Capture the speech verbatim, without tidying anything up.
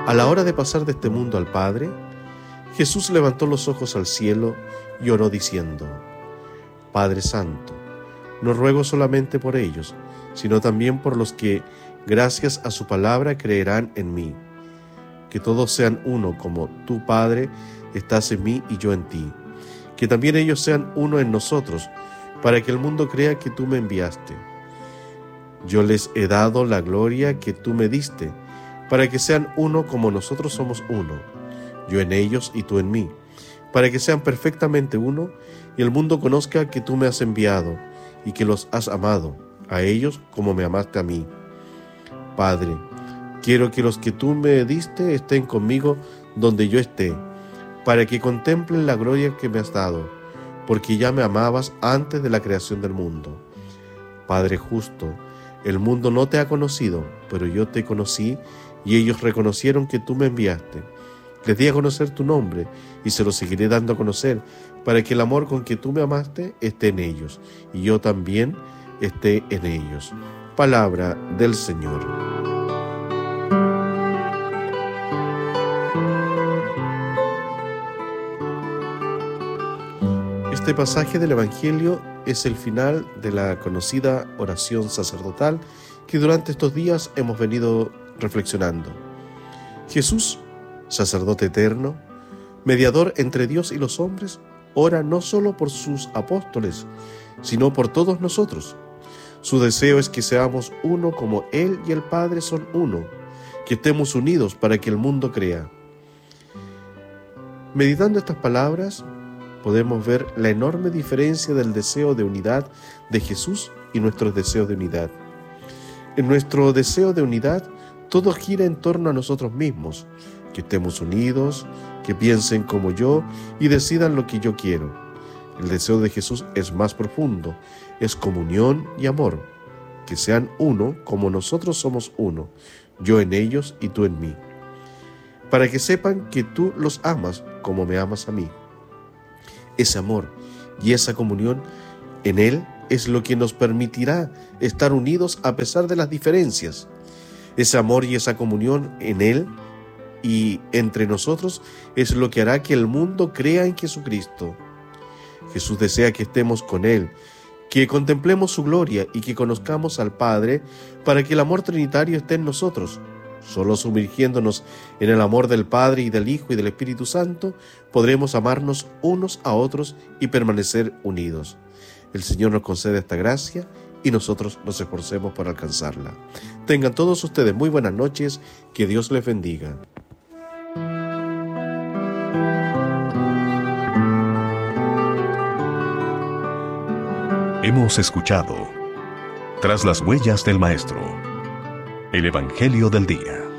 A la hora de pasar de este mundo al Padre, Jesús levantó los ojos al cielo y oró diciendo: Padre Santo, no ruego solamente por ellos, sino también por los que, gracias a su palabra, creerán en mí. Que todos sean uno como tú, Padre, estás en mí y yo en ti. Que también ellos sean uno en nosotros, para que el mundo crea que tú me enviaste. Yo les he dado la gloria que tú me diste, para que sean uno como nosotros somos uno, yo en ellos y tú en mí, para que sean perfectamente uno, y el mundo conozca que tú me has enviado, y que los has amado, a ellos como me amaste a mí. Padre, quiero que los que tú me diste estén conmigo donde yo esté, para que contemplen la gloria que me has dado, porque ya me amabas antes de la creación del mundo. Padre justo, el mundo no te ha conocido, pero yo te conocí, y ellos reconocieron que tú me enviaste. Les di a conocer tu nombre, y se lo seguiré dando a conocer, para que el amor con que tú me amaste esté en ellos, y yo también esté en ellos. Palabra del Señor. Este pasaje del Evangelio es el final de la conocida oración sacerdotal que durante estos días hemos venido reflexionando. Jesús, sacerdote eterno, mediador entre Dios y los hombres, ora no solo por sus apóstoles, sino por todos nosotros. Su deseo es que seamos uno como Él y el Padre son uno, que estemos unidos para que el mundo crea. Meditando estas palabras, podemos ver la enorme diferencia del deseo de unidad de Jesús y nuestros deseos de unidad. En nuestro deseo de unidad, todo gira en torno a nosotros mismos, que estemos unidos, que piensen como yo y decidan lo que yo quiero. El deseo de Jesús es más profundo, es comunión y amor, que sean uno como nosotros somos uno, yo en ellos y tú en mí, para que sepan que tú los amas como me amas a mí. Ese amor y esa comunión en Él es lo que nos permitirá estar unidos a pesar de las diferencias. Ese amor y esa comunión en Él y entre nosotros es lo que hará que el mundo crea en Jesucristo. Jesús desea que estemos con Él, que contemplemos su gloria y que conozcamos al Padre para que el amor trinitario esté en nosotros. Solo sumergiéndonos en el amor del Padre y del Hijo y del Espíritu Santo podremos amarnos unos a otros y permanecer unidos. El Señor nos concede esta gracia y nosotros nos esforcemos por alcanzarla. Tengan todos ustedes muy buenas noches, que Dios les bendiga. Hemos escuchado Tras las huellas del Maestro, el Evangelio del Día.